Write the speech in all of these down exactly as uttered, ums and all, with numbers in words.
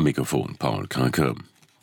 Am Mikrofon Paul Kranker.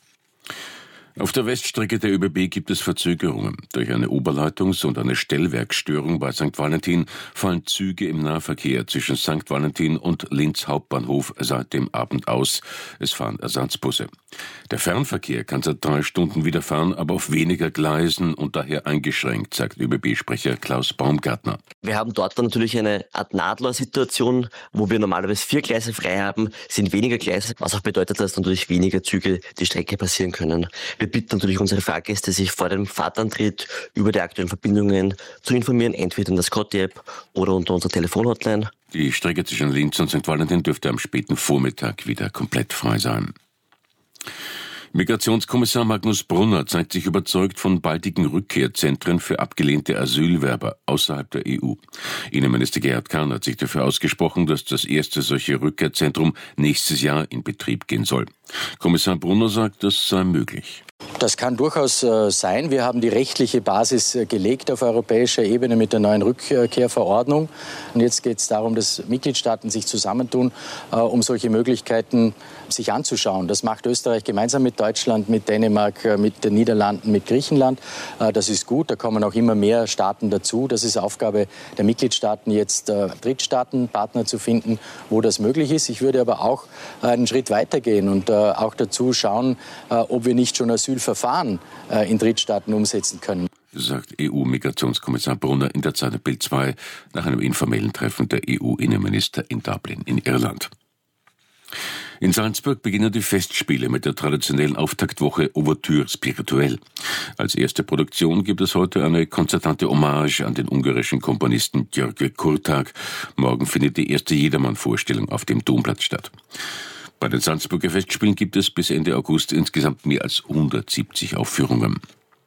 Auf der Weststrecke der ÖBB gibt es Verzögerungen. Durch eine Oberleitungs- und eine Stellwerksstörung bei Sankt Valentin fallen Züge im Nahverkehr zwischen Sankt Valentin und Linz Hauptbahnhof seit dem Abend aus. Es fahren Ersatzbusse. Der Fernverkehr kann seit drei Stunden wieder fahren, aber auf weniger Gleisen und daher eingeschränkt, sagt ÖBB-Sprecher Klaus Baumgartner. Wir haben dort dann natürlich eine Art Nadler-Situation, wo wir normalerweise vier Gleise frei haben, sind weniger Gleise, was auch bedeutet, dass natürlich weniger Züge die Strecke passieren können. Wir bitten natürlich unsere Fahrgäste, sich vor dem Fahrtantritt über die aktuellen Verbindungen zu informieren, entweder in der Scotty-App oder unter unserer Telefonhotline. Die Strecke zwischen Linz und Sankt Valentin dürfte am späten Vormittag wieder komplett frei sein. Migrationskommissar Magnus Brunner zeigt sich überzeugt von baldigen Rückkehrzentren für abgelehnte Asylwerber außerhalb der E U. Innenminister Gerhard Kahn hat sich dafür ausgesprochen, dass das erste solche Rückkehrzentrum nächstes Jahr in Betrieb gehen soll. Kommissar Brunner sagt, das sei möglich. Das kann durchaus äh, sein. Wir haben die rechtliche Basis äh, gelegt auf europäischer Ebene mit der neuen Rückkehrverordnung. Und jetzt geht es darum, dass Mitgliedstaaten sich zusammentun, äh, um solche Möglichkeiten sich anzuschauen. Das macht Österreich gemeinsam mit Deutschland, mit Dänemark, äh, mit den Niederlanden, mit Griechenland. Äh, das ist gut. Da kommen auch immer mehr Staaten dazu. Das ist Aufgabe der Mitgliedstaaten, jetzt äh, Drittstaatenpartner zu finden, wo das möglich ist. Ich würde aber auch äh, einen Schritt weitergehen und äh, auch dazu schauen, äh, ob wir nicht schon Asylverfahren äh, in Drittstaaten umsetzen können. Sagt E U-Migrationskommissar Brunner in der Zeit Bild zwei nach einem informellen Treffen der E U-Innenminister in Dublin in Irland. In Salzburg beginnen die Festspiele mit der traditionellen Auftaktwoche Ouverture Spirituelle. Als erste Produktion gibt es heute eine konzertante Hommage an den ungarischen Komponisten György Kurtág. Morgen findet die erste Jedermann-Vorstellung auf dem Domplatz statt. Bei den Salzburger Festspielen gibt es bis Ende August insgesamt mehr als hundertsiebzig Aufführungen.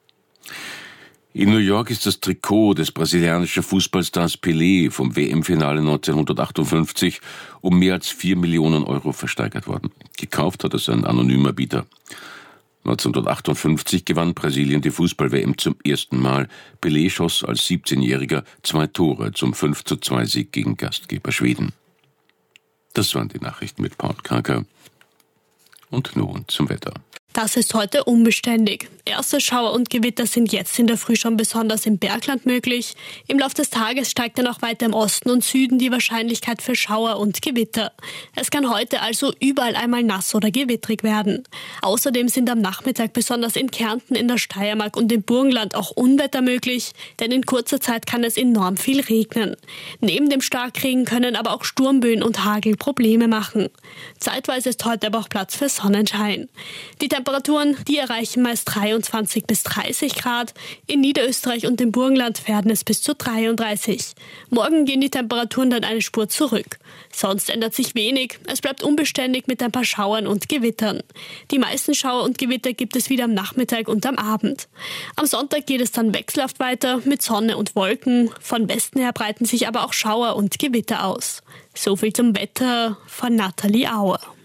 In New York ist das Trikot des brasilianischen Fußballstars Pelé vom W M-Finale neunzehnhundertachtundfünfzig um mehr als vier Millionen Euro versteigert worden. Gekauft hat es ein anonymer Bieter. neunzehnhundertachtundfünfzig gewann Brasilien die Fußball-W M zum ersten Mal. Pelé schoss als siebzehnjähriger zwei Tore zum fünf zu zwei Sieg gegen Gastgeber Schweden. Das waren die Nachrichten mit Paul Kranker. Und nun zum Wetter. Das ist heute unbeständig. Erste Schauer und Gewitter sind jetzt in der Früh schon besonders im Bergland möglich. Im Laufe des Tages steigt dann auch weiter im Osten und Süden die Wahrscheinlichkeit für Schauer und Gewitter. Es kann heute also überall einmal nass oder gewittrig werden. Außerdem sind am Nachmittag besonders in Kärnten, in der Steiermark und im Burgenland auch Unwetter möglich, denn in kurzer Zeit kann es enorm viel regnen. Neben dem Starkregen können aber auch Sturmböen und Hagel Probleme machen. Zeitweise ist heute aber auch Platz für Sonnenschein. Die Temperaturen, die erreichen meist dreiundzwanzig bis dreißig Grad. In Niederösterreich und im Burgenland werden es bis zu dreiunddreißig. Morgen gehen die Temperaturen dann eine Spur zurück. Sonst ändert sich wenig. Es bleibt unbeständig mit ein paar Schauern und Gewittern. Die meisten Schauer und Gewitter gibt es wieder am Nachmittag und am Abend. Am Sonntag geht es dann wechselhaft weiter mit Sonne und Wolken. Von Westen her breiten sich aber auch Schauer und Gewitter aus. So viel zum Wetter von Nathalie Auer.